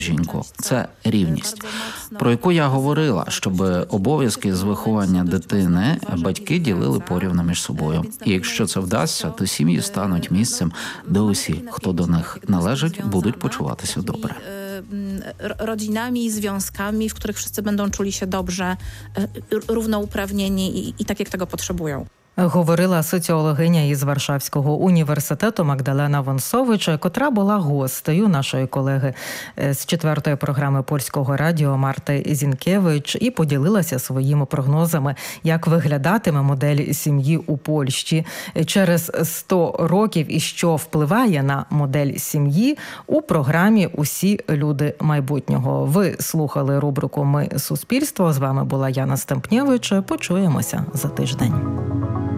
жінку – це рівність, про яку я говорила, щоб обов'язки з виховання дитини батьки ділили порівну між собою. І якщо це вдасться, то сім'ї стануть місцем, де усі, хто до них належить, будуть почуватися добре. Rodzinami, związkami, w których wszyscy będą czuli się dobrze, równouprawnieni i tak, jak tego potrzebują. Говорила соціологиня із Варшавського університету Магдалена Вонсович, котра була гостею нашої колеги з 4-ї програми Польського радіо Марти Зінкевич і поділилася своїми прогнозами, як виглядатиме модель сім'ї у Польщі через 100 років і що впливає на модель сім'ї у програмі «Усі люди майбутнього». Ви слухали рубрику «Ми – суспільство». З вами була Яна Стемпнєвич. Почуємося за тиждень.